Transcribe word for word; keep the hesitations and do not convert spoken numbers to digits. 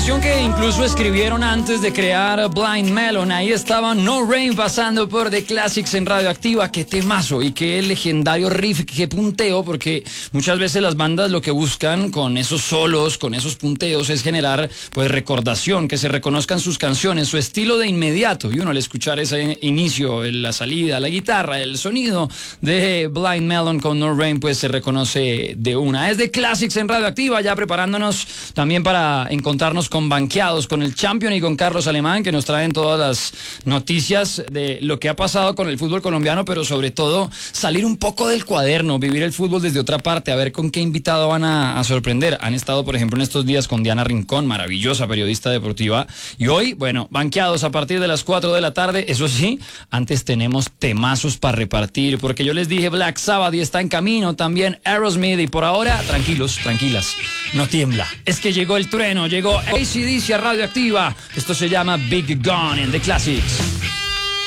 canción que incluso escribieron antes de crear Blind Melon. Ahí estaba No Rain pasando por The Classics en Radioactiva. Qué temazo y qué legendario riff, qué punteo, porque muchas veces las bandas lo que buscan con esos solos, con esos punteos, es generar pues recordación, que se reconozcan sus canciones, su estilo de inmediato. Y uno al escuchar ese inicio, la salida, la guitarra, el sonido de Blind Melon con No Rain, pues se reconoce de una. Es The Classics en Radioactiva, ya preparándonos también para encontrarnos con Banqueados, con el Champion y con Carlos Alemán, que nos traen todas las noticias de lo que ha pasado con el fútbol colombiano, pero sobre todo salir un poco del cuaderno, vivir el fútbol desde otra parte, a ver con qué invitado van a, a sorprender. Han estado, por ejemplo, en estos días con Diana Rincón, maravillosa periodista deportiva, y hoy, bueno, Banqueados a partir de las cuatro de la tarde. Eso sí, antes tenemos temazos para repartir, porque yo les dije Black Sabbath y está en camino también Aerosmith, y por ahora, tranquilos, tranquilas, no tiembla. Es que llegó el trueno, llegó A C/D C a Radioactiva. Esto se llama Big Gun en The Classics.